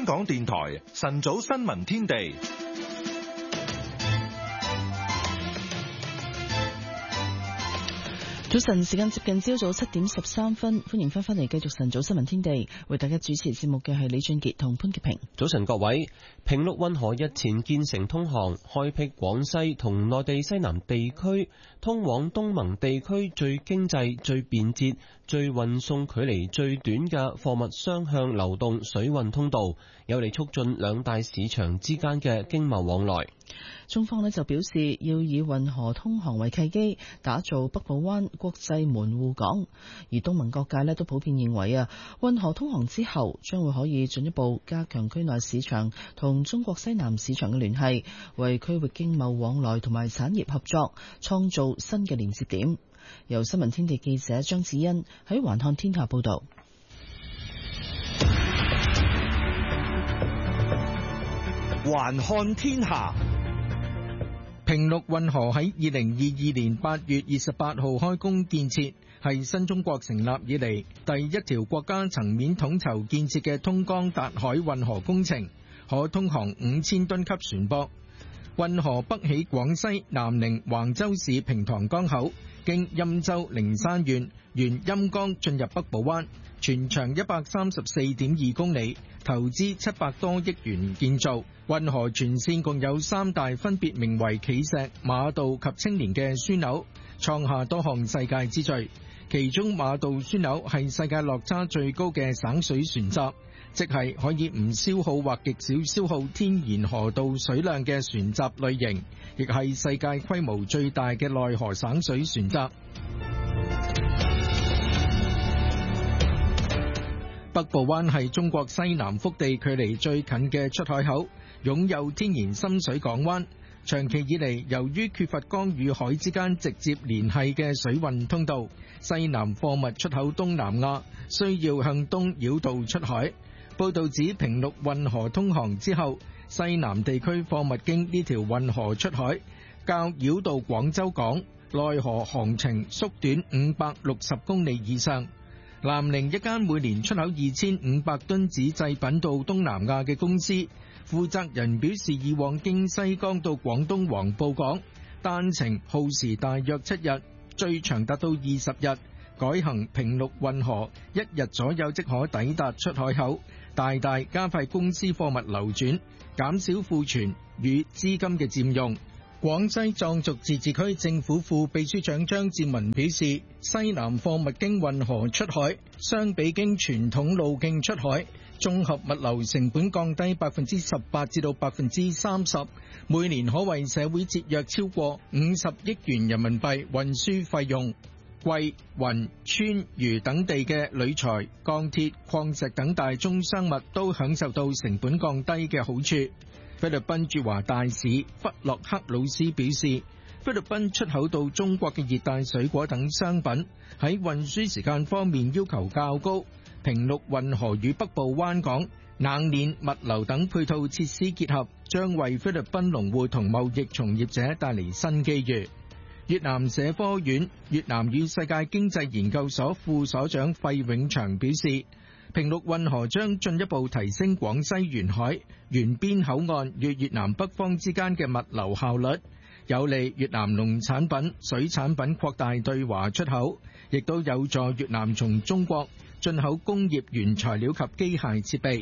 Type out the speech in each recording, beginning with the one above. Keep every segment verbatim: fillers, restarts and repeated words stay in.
港電台晨早新聞天地。 早晨，時間接近朝早七點十三分，歡迎翻返嚟繼續晨早新聞天地，為大家主持節目嘅係李俊傑同潘潔平。 早晨各位，平陸運河日前建成通航，開闢廣西同內地西南地區通往東盟地區最經濟、最便捷、最運送距離最短嘅貨物雙向流動水運通道，有利促進兩大市場之間嘅經貿往來。 中方呢就表示要以運河通航為契機，打造北部灣國際門戶港。而東盟各界呢都普遍認為啊，運河通航之後將會可以進一步加強區內市場同中國西南市場嘅聯繫，為區域經貿往來同埋產業合作創造新嘅連接點。由新聞天地記者張子欣喺環看天下報道。 環看天下。平陸運河喺二零二二年八月二十八號開工建設，係新中國成立以嚟第一條國家層面統籌建設嘅通江達海運河工程，可通航五千噸級船舶。運河北起廣西南寧橫州市平塘江口，經欽州靈山縣沿欽江進入北部灣，全長一百三十四點二公里，投資七百多億元建造。運河全線共有三大分別名為企石、馬道及青年嘅樞紐，創下多項世界之最。其中馬道樞紐係世界落差最高嘅省水船閘，即係可以唔消耗或極少消耗天然河道水量嘅船閘類型，亦係世界規模最大嘅內河省水船閘。北部灣係中國西南腹地距離最近嘅出海口，擁有天然深水港灣。長期以嚟，由於缺乏江與海之間直接聯繫嘅水運通道，西南貨物出口東南亞需要向東繞道出海。報道指，平陸運河通航之後，西南地區貨物經呢條運河出海，較繞道廣州港內河航程縮短五百六十公里以上。南寧一間每年出口二千五百噸紙製品到東南亞嘅公司負責人表示，以往經西江到廣東黃埔港單程耗時大約七日，最長達到二十日。改行平陸運河，一日左右即可抵達出海口，大大加快公司貨物流轉，減少庫存與資金嘅佔用。廣西壯族自治區政府副秘書長張志文表示，西南貨物經運河出海，相比經傳統路徑出海，綜合物流成本降低百分之十八至到百分之三十，每年可為社會節約超過五十億元人民幣運輸費用。貴、雲、川、渝等地嘅鋁材、鋼鐵、礦石等大宗商物都享受到成本降低嘅好處。菲律賓駐華大使弗洛克魯斯表示，菲律賓出口到中國嘅熱帶水果等商品喺運輸時間方面要求較高。平陸運河與北部灣港硬鏈物流等配套設施結合，將為菲律賓農戶同貿易從業者帶嚟新機遇。越南社科院越南與世界經濟研究所副所長費永祥表示，平陸運河將進一步提升廣西沿海沿邊口岸與越南北方之間嘅物流效率，有利越南農產品、水產品擴大對華出口，亦都有助越南從中國進口工業原材料及機械設備。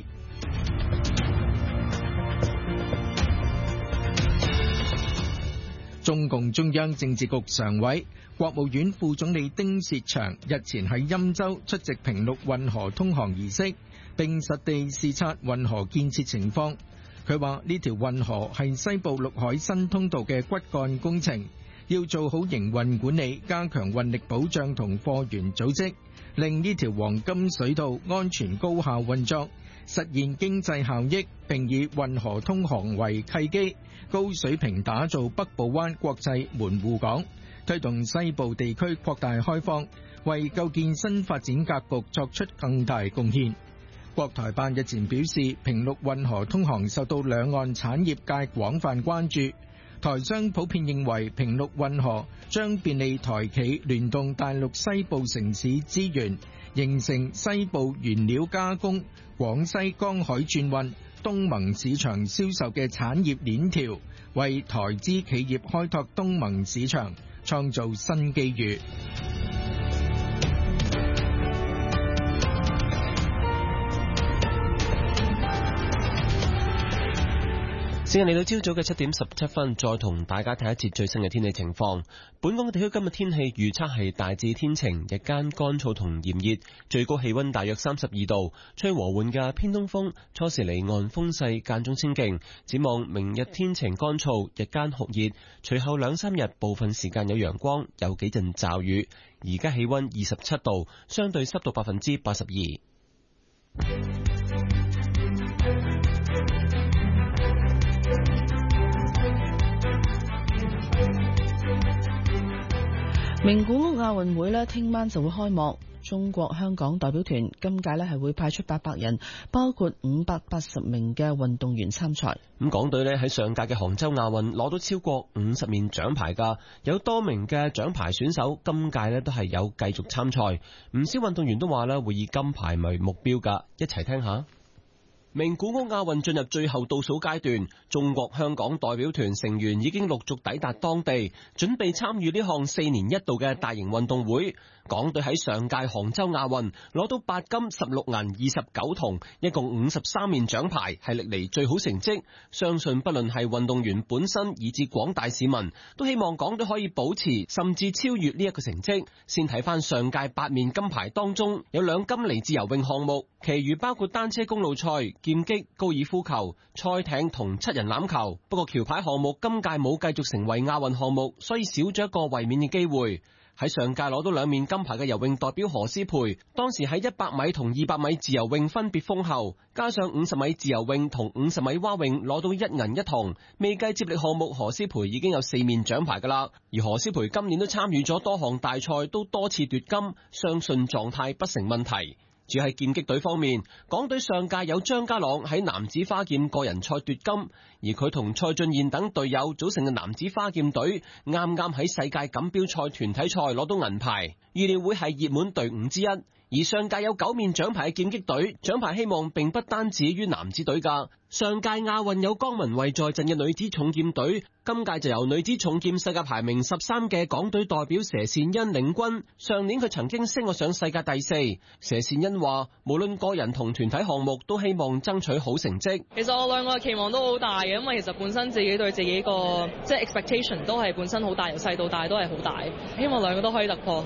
中共中央政治局常委、國務院副總理丁薛祥日前喺欽州出席平陸運河通航儀式，並實地視察運河建設情況。佢話呢條運河係西部陸海新通道嘅骨幹工程，要做好營運管理，加強運力保障同貨源組織，令呢條黃金水道安全高效運作，實現經濟效益，並以運河通航為契機，高水平打造北部灣國際門戶港，推動西部地區擴大開放，為構建新發展格局作出更大貢獻。國台辦日前表示，平陸運河通航受到兩岸產業界廣泛關注，台商普遍認為平陸運河將便利台企聯動大陸西部城市資源，形成西部原料加工、廣西江海轉運、 東盟市場銷售嘅產業鏈條，為台資企業開拓東盟市場創造新機遇。 時間嚟到朝早嘅七點十七分，再同大家睇一節最新嘅天氣情況。本港地區今日天氣預測係大致天晴，日間乾燥同炎熱，最高氣溫大約三十二度，吹和緩嘅偏東風，初時離岸風勢間中清勁。展望明日天晴乾燥，日間酷熱，隨後兩三日部分時間有陽光，有幾陣驟雨。而家氣溫二十七度，相對濕度百分之八十二。 名古屋亞運會呢，聽晚就會開幕。中國香港代表團今屆呢係會派出八百人，包括五百八十名嘅運動員參賽。 咁港隊呢喺上屆嘅杭州亞運攞到超過五十面獎牌㗎，有多名嘅獎牌選手今屆呢都係有繼續參賽。唔少運動員都話呢會以金牌為目標㗎，一齊聽下。名古屋亞運進入最後倒數階段，中國香港代表團成員已經陸續抵達當地，準備參與呢項四年一度嘅大型運動會。港隊喺上屆杭州亞運攞到八金十六銀二十九銅，一共五十三面獎牌，係歷嚟最好成績。相信不論係運動員本身，以至廣大市民，都希望港隊可以保持甚至超越呢一個成績。先睇翻上屆八面金牌當中，有兩金嚟自游泳項目，其餘包括單車公路賽、劍擊、高爾夫球、賽艇同七人欖球。不過橋牌項目今屆冇繼續成為亞運項目，所以少咗一個衛冕嘅機會。喺上屆攞到兩面金牌嘅游泳代表何詩蓓，當時喺一百米同二百米自由泳分別封后，加上五十米自由泳同五十米蛙泳攞到一銀一銅，未計接力項目何詩蓓已經有四面獎牌㗎喇。而何詩蓓今年都參與咗多項大賽，都多次奪金，相信狀態不成問題。至於喺劍擊隊方面，港隊上屆有張家朗喺男子花劍個人賽奪金，而佢同蔡俊彥等隊友組成嘅男子花劍隊，啱啱喺世界錦標賽團體賽攞到銀牌，預料會係熱門隊伍之一。而上屆有九面獎牌嘅劍擊隊，獎牌希望並不單止於男子隊㗎。上屆亞運有江文蔚在陣嘅女子重劍隊，今屆就由女子重劍世界排名十三嘅港隊代表佘善欣領軍。上年佢曾經升過上世界第四。佘善欣話：無論個人同團體項目，都希望爭取好成績。 其實我兩個嘅期望都好大嘅，因為其實本身自己對自己個即係 expectation 都係本身好大，由細到大都係好大。希望兩個都可以突破。